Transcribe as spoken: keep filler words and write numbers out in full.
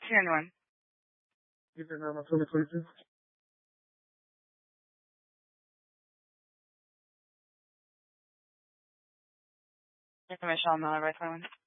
see anyone. You didn't have my twenty twenty-two? Information on the right one.